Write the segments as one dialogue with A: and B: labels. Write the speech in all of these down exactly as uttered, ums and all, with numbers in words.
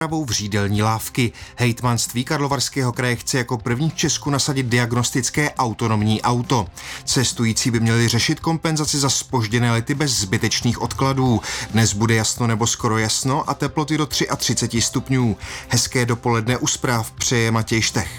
A: opravou vřídelní lávky. Hejtmanství Karlovarského kraje chce jako první v Česku nasadit diagnostické autonomní auto. Cestující by měli řešit kompenzaci za zpožděné lety bez zbytečných odkladů. Dnes bude jasno nebo skoro jasno a teploty do třicet tři stupňů. Hezké dopoledne u zpráv přeje Matěj Štech.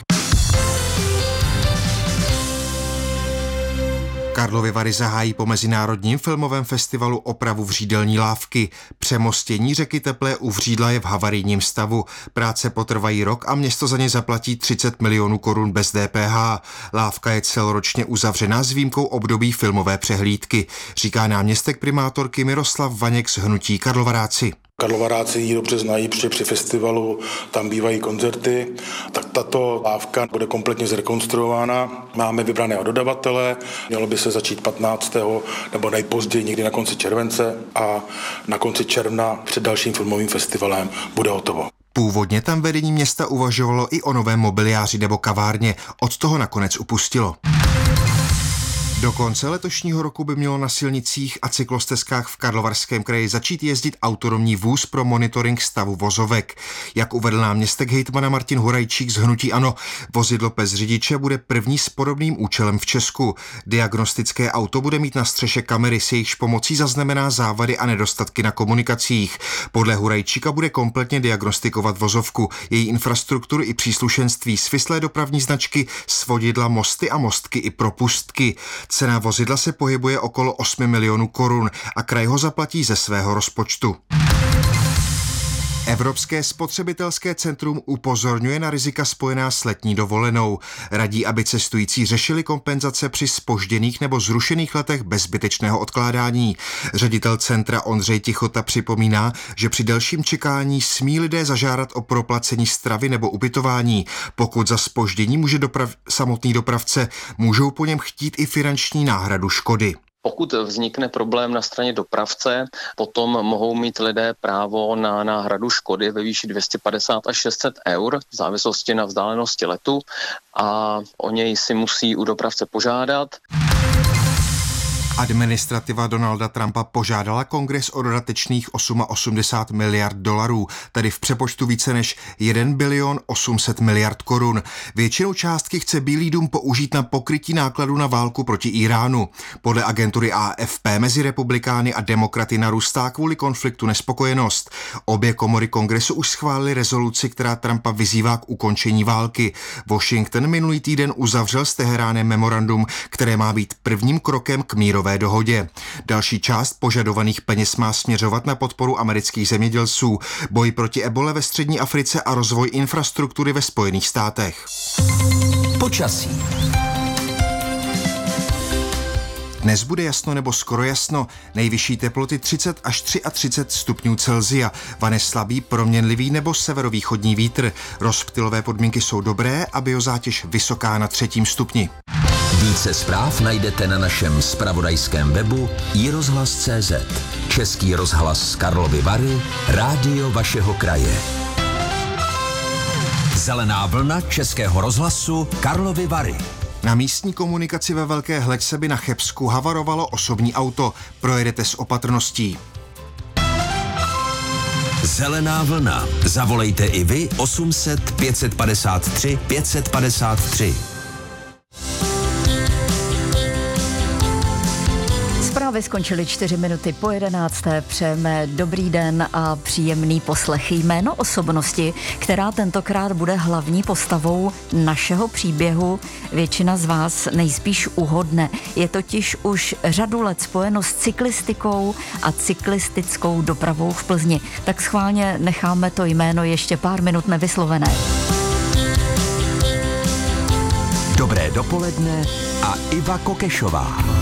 A: Karlovy Vary zahájí po Mezinárodním filmovém festivalu opravu vřídelní lávky. Přemostění řeky Teplé u Vřídla je v havarijním stavu. Práce potrvají rok a město za ně zaplatí třicet milionů korun bez D P H. Lávka je celoročně uzavřená s výjimkou období filmové přehlídky, říká náměstek primátorky Miroslav Vaněk z hnutí Karlovaráci.
B: Karlovaráci ji dobře znají, protože při festivalu tam bývají koncerty, tak tato lávka bude kompletně zrekonstruována. Máme vybraného dodavatele, mělo by se začít patnáctého nebo nejpozději někdy na konci července a na konci června před dalším filmovým festivalem bude hotovo.
A: Původně tam vedení města uvažovalo i o novém mobiliáři nebo kavárně, od toho nakonec upustilo. Do konce letošního roku by mělo na silnicích a cyklostezkách v Karlovarském kraji začít jezdit autonomní vůz pro monitoring stavu vozovek. Jak uvedl náměstek hejtmana Martin Hurajčík z hnutí ANO, vozidlo bez řidiče bude první s podobným účelem v Česku. Diagnostické auto bude mít na střeše kamery, s jejichž pomocí zaznamená závady a nedostatky na komunikacích. Podle Hurajčíka bude kompletně diagnostikovat vozovku, její infrastrukturu i příslušenství, svislé dopravní značky, svodidla, mosty a mostky i propustky. Cena vozidla se pohybuje okolo osm milionů korun a kraj ho zaplatí ze svého rozpočtu. Evropské spotřebitelské centrum upozorňuje na rizika spojená s letní dovolenou. Radí, aby cestující řešili kompenzace při zpožděných nebo zrušených letech bez zbytečného odkládání. Ředitel centra Ondřej Tichota připomíná, že při delším čekání smí lidé zažádat o proplacení stravy nebo ubytování. Pokud za zpoždění může doprav... samotný dopravce, můžou po něm chtít i finanční náhradu škody.
C: Pokud vznikne problém na straně dopravce, potom mohou mít lidé právo na náhradu škody ve výši dvě stě padesát až šest set eur v závislosti na vzdálenosti letu a o něj si musí u dopravce požádat.
A: Administrativa Donalda Trumpa požádala kongres o dodatečných osmdesát osm miliard dolarů, tedy v přepočtu více než jeden bilion osm set miliard korun. Většinou částky chce Bílý dům použít na pokrytí nákladů na válku proti Iránu. Podle agentury A F P mezi republikány a demokraty narůstá kvůli konfliktu nespokojenost. Obě komory kongresu už schválily rezoluci, která Trumpa vyzývá k ukončení války. Washington minulý týden uzavřel s Teheránem memorandum, které má být prvním krokem k mírové dohodě. Další část požadovaných peněz má směřovat na podporu amerických zemědělců, boj proti ebole ve střední Africe a rozvoj infrastruktury ve Spojených státech.
D: Počasí.
A: Dnes bude jasno nebo skoro jasno, nejvyšší teploty třicet až třicet tři stupňů Celsia, vane slabý, proměnlivý nebo severovýchodní vítr. Rozptylové podmínky jsou dobré a biozátěž vysoká na třetím stupni.
D: Více zpráv najdete na našem zpravodajském webu i rozhlas tečka cé zet. Český rozhlas Karlovy Vary, rádio vašeho kraje. Zelená vlna Českého rozhlasu Karlovy Vary.
A: Na místní komunikaci ve Velké Hleďse by na Chebsku havarovalo osobní auto. Projedete s opatrností.
D: Zelená vlna. Zavolejte i vy osm set pět set padesát tři pět set padesát tři.
E: Zprávy skončily čtyři minuty po jedenácté. Přejeme dobrý den a příjemný poslech. Jméno osobnosti, která tentokrát bude hlavní postavou našeho příběhu, většina z vás nejspíš uhodne. Je totiž už řadu let spojeno s cyklistikou a cyklistickou dopravou v Plzni. Tak schválně necháme to jméno ještě pár minut nevyslovené.
D: Dobré dopoledne a Iva Kokešová.